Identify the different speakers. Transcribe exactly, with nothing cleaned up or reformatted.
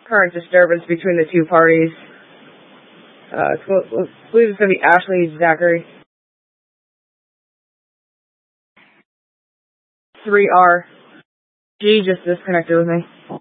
Speaker 1: current disturbance between the two parties. Uh, I believe it's going to be Ashley Zachary. three R. G just disconnected with me.